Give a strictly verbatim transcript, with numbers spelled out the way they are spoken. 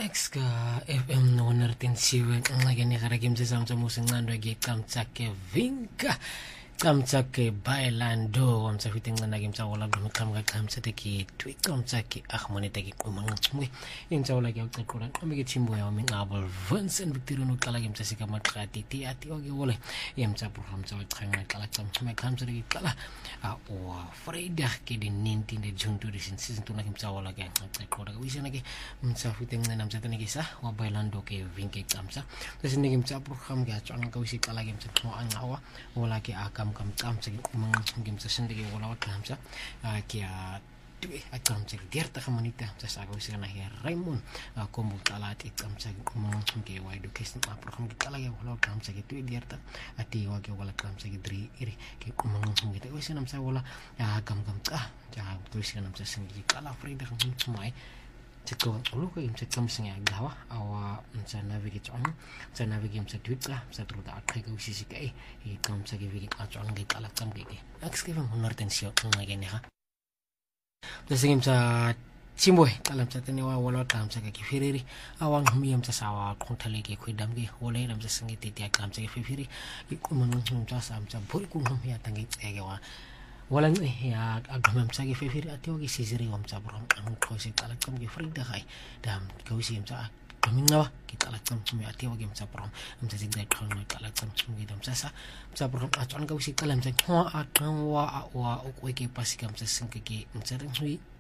Exka F M nonertensiwe ngxakeni garake msesam musinqando ke qamtsake vinka qamtsake bailando amtsafite ncana ke mtsawala ngqamqa qamtsate ke twiqamtsake ahmonete ke qumanqumwe intsawala ke ucaqula qame ke thimbo ya minqabo Vincent Victory no qala ke mtsasika maqati ti ati oke wole yemtsa program tsa qhanqa qala qamthume qamtsate ke qala a o Friday ke di nineteen de June twenty season tuna ke mtsawala ke qaqola ke wisana ke mtsafite ncana mtsatane ke sa wa bailando ke vinke qamtsa sesinike mtsa program ke atswana ka usiqala ke mtsa anqawa wala ke akam kam qamtsa ke qumanqa ngimtsa sindike wala wa qamtsa ke a twe a qamtsa ke derta khamonita tsa sa ka usana he Raymond kombo qala ti qamtsa ke qumanqa ke wa education a program ke qala ke wala qamtsa ke twe derta ati wa ke wala qamtsa ke dri iri ke qumanqa ke usana mtsa wala akam kam qa ja to usana mtsa sindike qala Friday khumai Tiko luka im sekam singa gawa awa msa navigate on msa navigate msa twitsa msa truda akheka usisi kai i kam sa ke vigi atson ke kala kam ke akskeva honortensio ngene ha Tsinga msa chimboy kala msa tene wa wala kam sa ke firiri awang mi msa sawa konthale ke khwidam ke wala msa singi titi kam sa ke firiri i kumun msa sa msa bol ku ngam ya tangi tsege wa wala ya agama msage fefiri atio ki sisiri wa msa bro ang khosi kala kam ki frida khai dam kausi msa kamingawa ki kala kam chumi atio ki msa bro msa sigda khon kala kam chumi dam sasa msa bro aton kausi kala msa ho atwa wa wa o ko ke pasika msa singke ki msa ri